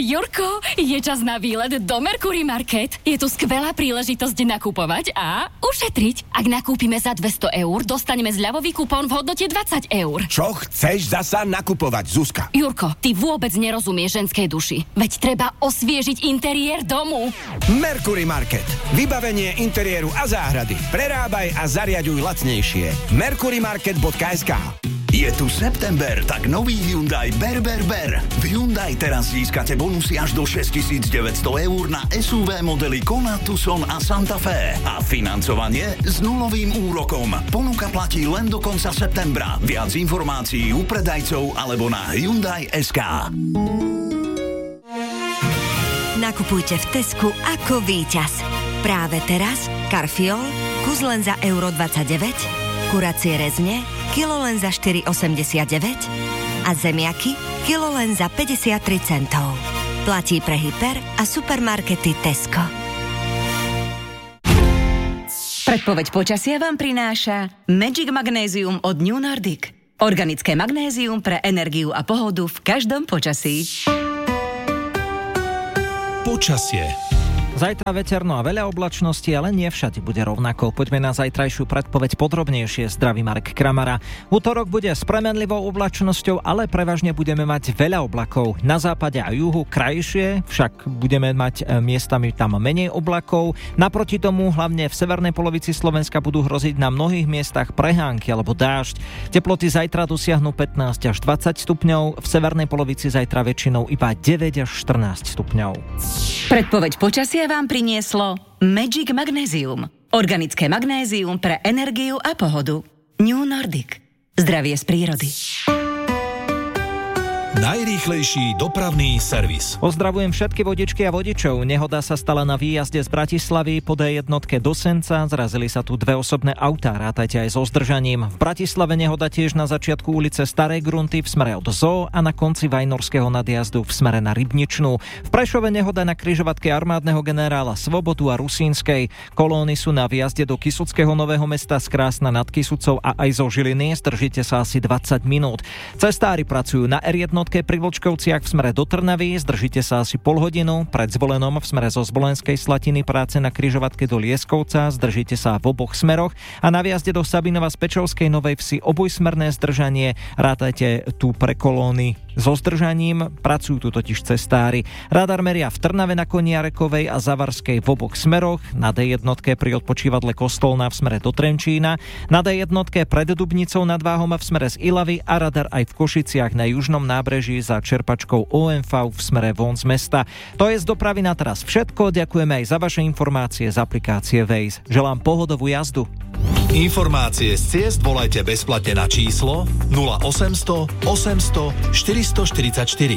Jurko, je čas na výlet do Mercury Market. Je tu skvelá príležitosť nakupovať a ušetriť. Ak nakúpime za 200 eur, dostaneme zľavový kupón v hodnote 20 eur. Čo chceš zasa nakupovať, Zuzka? Jurko, ty vôbec nerozumieš ženskej duši. Veď treba osviežiť interiér domu. Mercury Market. Vybavenie interiéru a záhrady. Prerábaj a zariaďuj lacnejšie. mercurymarket.sk. Je tu september, tak nový Hyundai Ber. V Hyundai teraz získate bonusy až do 6 900 eur na SUV modely Kona, Tucson a Santa Fe. A financovanie s nulovým úrokom. Ponuka platí len do konca septembra. Viac informácií u predajcov alebo na Hyundai.sk. Nakupujte v Tesku ako víťaz. Práve teraz Karfiol, kus len za euro 29, kuracie rezne, kilo len za 4,89 a zemiaky, kilo len za 53 centov. Platí pre hyper a supermarkety Tesco. Predpoveď počasia vám prináša Magic Magnézium od New Nordic. Organické magnézium pre energiu a pohodu v každom počasí. Počasie. Zajtra veterno a veľa oblačnosti, ale nie všade bude rovnako. Poďme na zajtrajšiu predpoveď podrobnejšie. Zdraví Marek Kramara. Útorok bude s premenlivou oblačnosťou, ale prevažne budeme mať veľa oblakov. Na západe a juhu krajšie, však budeme mať miestami tam menej oblakov. Naproti tomu, hlavne v severnej polovici Slovenska budú hroziť na mnohých miestach prehánky alebo dážď. Teploty zajtra dosiahnu 15 až 20 stupňov, v severnej polovici zajtra väčšinou iba 9 až 14 stupňov. Predpoveď počasia vám prinieslo Magic Magnézium. Organické magnézium pre energiu a pohodu. New Nordic. Zdravie z prírody. Najrýchlejší dopravný servis. Pozdravujem všetky vodičky a vodičov. Nehoda sa stala na výjazde z Bratislavy po D1 do Senca. Zrazili sa tu dve osobné autá, rátajte aj so zdržaním. V Bratislave nehoda tiež na začiatku ulice Starej Grunty v smere od Zoo a na konci Vajnorského nadjazdu v smere na Rybničnú. V Prešove nehoda na križovatke armádneho generála Svobodu a Rusínskej. Kolóny sú na výjazde do Kysuckého Nového Mesta z Krásna nad Kysucou a aj zo Žiliny. Zdržite sa asi 20 minút. Cestári pracujú na R1 pri Vlčkovciach v smere do Trnavy, zdržite sa asi pol hodinu, pred Zvolenom v smere zo Zvolenskej Slatiny práce na križovatke do Lieskovca, zdržite sa v oboch smeroch a na výjazde do Sabinova z Pečovskej Novej Vsi obojsmerné zdržanie, rátajte tu pre kolóny so zdržaním, pracujú tu totiž cestári. Radar meria v Trnave na Koniarekovej a Zavarskej v oboch smeroch, na D1 pri odpočívadle Kostolná v smere do Trenčína, na D1 pred Dubnicou nad Váhom v smere z Ilavy a radar aj v Košiciach na južnom nábreží za čerpačkou OMV v smere von z mesta. To je z dopravy na teraz všetko, ďakujeme aj za vaše informácie z aplikácie Waze. Želám pohodovú jazdu. Informácie z ciest volajte bezplatne na číslo 0800 800 444.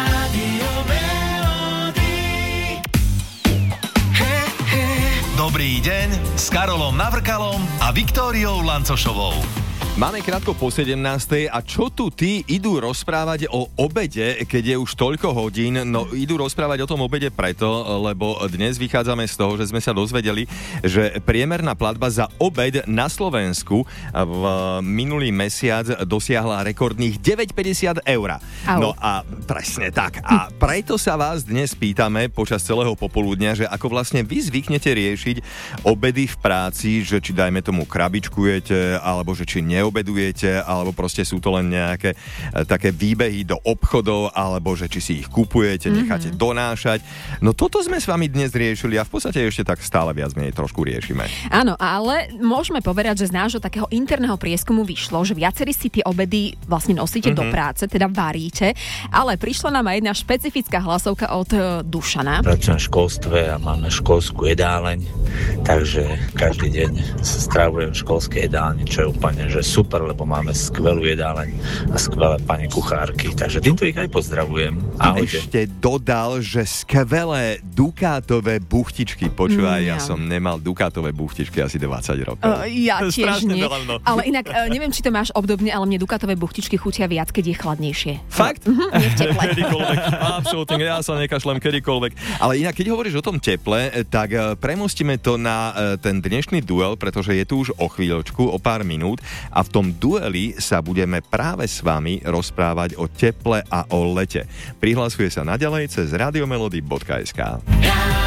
Dobrý deň s Karolom Navrkalom a Viktóriou Lancošovou. Máme krátko po 17. a čo tu tí idú rozprávať o obede, keď je už toľko hodín? No idú rozprávať o tom obede preto, lebo dnes vychádzame z toho, že sme sa dozvedeli, že priemerná platba za obed na Slovensku v minulý mesiac dosiahla rekordných 9,50 €. No a presne tak. A preto sa vás dnes pýtame počas celého popoludňa, že ako vlastne vy zvyknete riešiť obedy v práci, že či dajme tomu krabičkujete, alebo že či neobedujete, alebo proste sú to len nejaké také výbehy do obchodov, alebo že či si ich kupujete, necháte donášať. No toto sme s vami dnes riešili a v podstate ešte tak stále viac menej trošku riešime. Áno, ale môžeme povedať, že z nášho takého interného prieskumu vyšlo, že viacerí si tie obedy vlastne nosíte do práce, teda varíte, ale prišla nám aj jedna špecifická hlasovka od Dušana. Pracujem v školstve a máme školskú jedáleň, takže každý deň sa strávujem v školskej jedálni, čo je úplne že super, lebo máme skvelú jedáleň a skvelé pani kuchárky, takže týmto ich aj pozdravujem. Ahojte. Ešte dodal, že skvelé dukátové buchtičky. Počúvaj, ja som nemal dukátové buchtičky asi 20 rokov. Ja tiež nie. Ale inak, neviem, či to máš obdobne, ale mne dukátové buchtičky chutia viac, keď je chladnejšie. Fakt? Nie v teple. Kedykoľvek. Absolútne, ja sa nekašlem kedykoľvek. Ale inak, keď hovoríš o tom teple, tak premostíme to na ten dnešný duel, pretože je tu už o chvíľočku, o pár minút. a v tom dueli sa budeme práve s vami rozprávať o teple a o lete. Prihlasuje sa naďalej cez radiomelody.sk.